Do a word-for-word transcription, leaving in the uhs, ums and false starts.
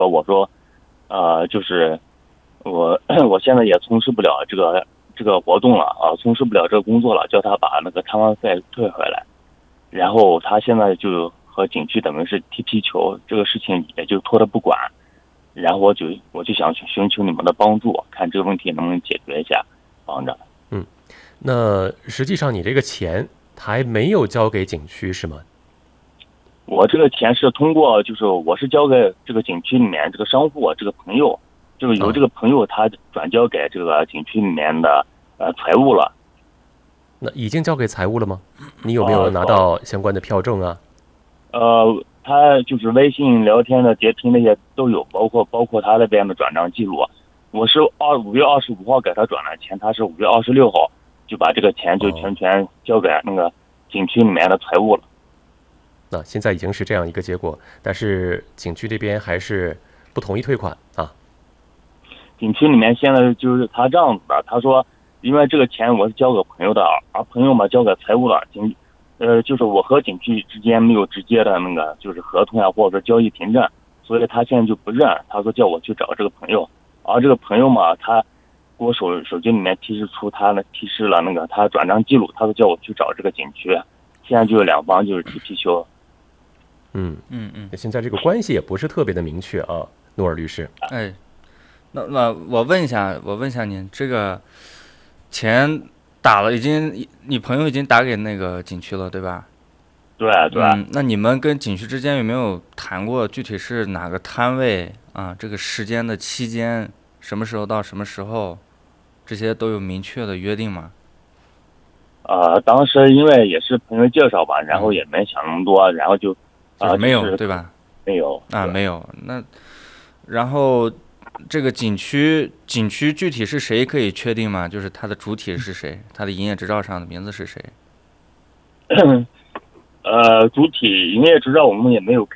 说我说，呃，就是我我现在也从事不了这个这个活动了啊，从事不了这个工作了，叫他把那个参观费退回来。然后他现在就和景区等于是踢皮球，这个事情也就拖着不管。然后我就我就想寻求你们的帮助，看这个问题能不能解决一下，帮着。 嗯，那实际上你这个钱还没有交给景区是吗？ 我这个钱是通过，就是我是交给这个景区里面这个商户这个朋友，这个由这个朋友他转交给这个景区里面的呃财务了。 那已经交给财务了吗？你有没有拿到相关的票证啊？ 呃，他就是微信聊天的截屏那些都有，包括包括他那边的转账记录。我是二五月二十五号给他转了钱，他是五月二十六号就把这个钱就全权交给那个景区里面的财务了。 那现在已经是这样一个结果，但是景区这边还是不同意退款啊。 景区里面现在就是他这样子的，他说，因为这个钱我是交给朋友的，而朋友嘛交给财务了，景，呃，就是我和景区之间没有直接的那个就是合同呀，或者说交易凭证，所以他现在就不认，他说叫我去找这个朋友，而这个朋友嘛，他给我手手机里面提示出他呢提示了那个他转账记录，他说叫我去找这个景区，现在就是两方就是踢皮球。 嗯嗯嗯，现在这个关系也不是特别的明确啊，诺尔律师。 哎，那那我问一下，我问一下您，这个钱打了，已经你朋友已经打给那个景区了，对吧？ 对对。 嗯，那你们跟景区之间有没有谈过具体是哪个摊位啊？这个时间的期间，什么时候到什么时候，这些都有明确的约定吗？ 呃，当时因为也是朋友介绍吧，然后也没想那么多，然后就。 啊，没有，对吧？ 没有啊，没有。那然后这个景区，景区具体是谁可以确定吗？就是它的主体是谁？它的营业执照上的名字是谁？ 呃，主体营业执照我们也没有